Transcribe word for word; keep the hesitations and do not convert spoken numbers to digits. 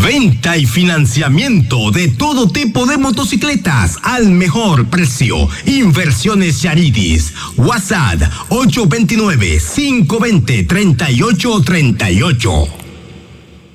Venta y financiamiento de todo tipo de motocicletas al mejor precio. Inversiones Yaridis. WhatsApp ocho dos nueve, cinco dos cero, tres ocho tres ocho.